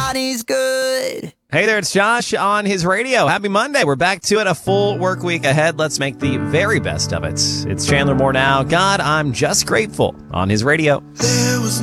God is good. Hey there, it's Josh on his radio. Happy Monday. We're back to it. A full work week ahead. Let's make the very best of it. It's Chandler Moore now. God, I'm just grateful on his radio.